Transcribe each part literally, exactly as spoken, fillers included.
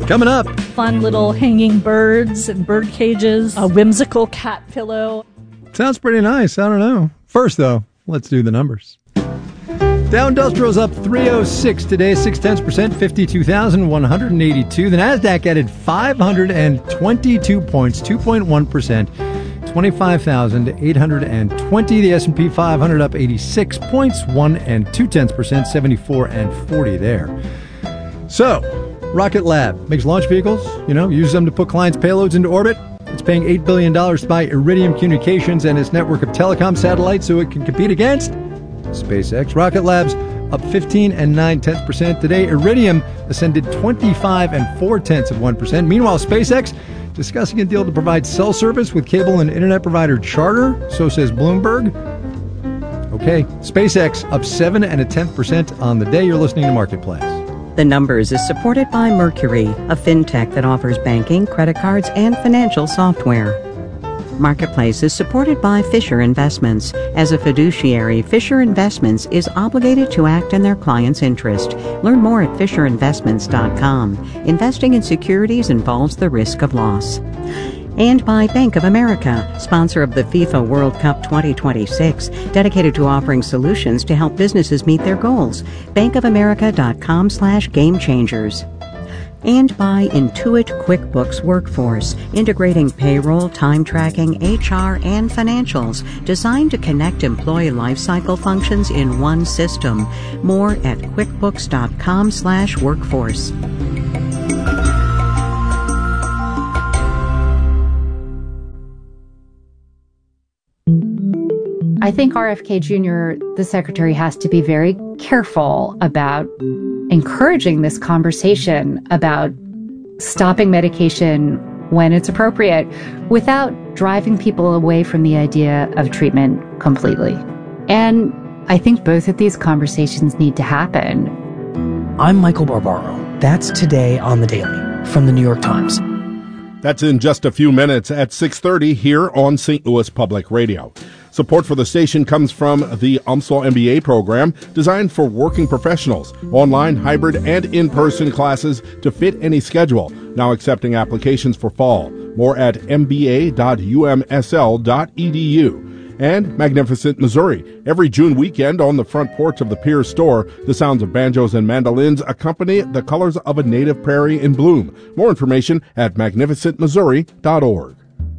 Coming up. Fun little hanging birds and bird cages, a whimsical cat pillow. Sounds pretty nice. I don't know. First, though, let's do the numbers. Dow Industrial's up three oh six today, six tenths percent, fifty-two thousand one hundred eighty-two. The Nasdaq added five hundred twenty-two points, two point one percent, twenty-five thousand eight hundred twenty. The S and P five hundred up eighty-six points, one and two tenths percent, seventy-four and forty there. So, Rocket Lab makes launch vehicles, you know, uses them to put clients' payloads into orbit. It's paying eight billion dollars to buy Iridium Communications and its network of telecom satellites so it can compete against SpaceX. Rocket Lab's up fifteen and nine tenths percent today. Iridium ascended twenty-five and four tenths of one percent. Meanwhile, SpaceX discussing a deal to provide cell service with cable and internet provider Charter. So says Bloomberg. Okay, SpaceX up seven and a tenth percent on the day. You're listening to Marketplace. The Numbers is supported by Mercury, a fintech that offers banking, credit cards, and financial software. Marketplace is supported by Fisher Investments. As a fiduciary, Fisher Investments is obligated to act in their client's interest. Learn more at fisher investments dot com. Investing in securities involves the risk of loss. And by Bank of America, sponsor of the FIFA World Cup twenty twenty-six, dedicated to offering solutions to help businesses meet their goals. bankofamerica.com slash game changers. And by Intuit QuickBooks Workforce, integrating payroll, time tracking, H R, and financials, designed to connect employee lifecycle functions in one system. More at quickbooks.com slash workforce. I think R F K Junior, the secretary, has to be very careful about encouraging this conversation about stopping medication when it's appropriate without driving people away from the idea of treatment completely. And I think both of these conversations need to happen. I'm Michael Barbaro. That's Today on the Daily from the New York Times. That's in just a few minutes at six thirty here on Saint Louis Public Radio. Support for the station comes from the UMSL M B A program, designed for working professionals. Online, hybrid, and in-person classes to fit any schedule. Now accepting applications for fall. More at m b a dot u m s l dot e d u. And Magnificent Missouri. Every June weekend on the front porch of the Pierce store, the sounds of banjos and mandolins accompany the colors of a native prairie in bloom. More information at magnificent missouri dot org.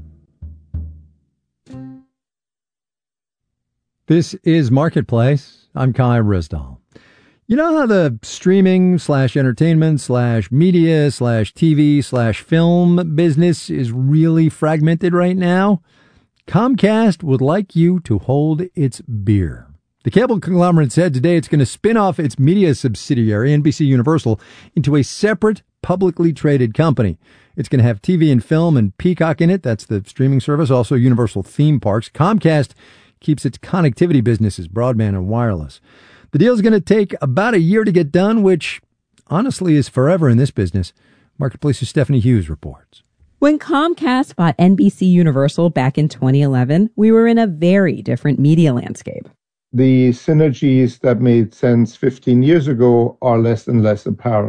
This is Marketplace. I'm Kai Risdall. You know how the streaming slash entertainment slash media slash T V slash film business is really fragmented right now? Comcast would like you to hold its beer. The cable conglomerate said today it's going to spin off its media subsidiary, N B C Universal, into a separate publicly traded company. It's going to have T V and film and Peacock in it. That's the streaming service. Also Universal theme parks. Comcast keeps its connectivity businesses, broadband and wireless. The deal is going to take about a year to get done, which honestly is forever in this business. Marketplace's Stephanie Hughes reports. When Comcast bought N B C Universal back in twenty eleven, we were in a very different media landscape. The synergies that made sense fifteen years ago are less and less apparent.